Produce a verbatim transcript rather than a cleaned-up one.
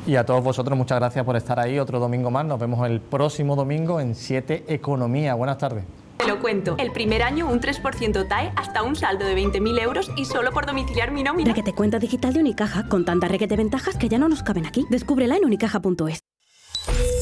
Y a todos vosotros, muchas gracias por estar ahí otro domingo más. Nos vemos el próximo domingo en siete Economía. Buenas tardes. Te lo cuento. El primer año un tres por ciento T A E hasta un saldo de veinte mil euros y solo por domiciliar mi nómina. Requete cuenta digital de Unicaja con tantas requete ventajas que ya no nos caben aquí. Descúbrela en unicaja punto es.